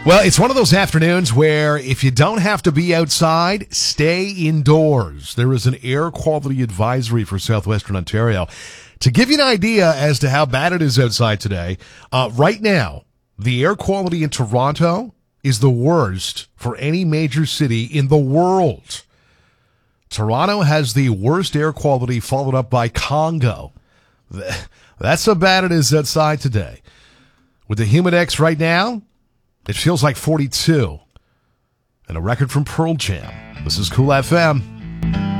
Well, it's one of those afternoons where if you don't have to be outside, stay indoors. There is an air quality advisory for southwestern Ontario. To give you an idea as to how bad it is outside today, right now, the air quality in Toronto is the worst for any major city in the world. Toronto has the worst air quality, followed up by Congo. That's how bad it is outside today. With the Humidex right now, it feels like 42. And a record from Pearl Jam. This is Cool FM.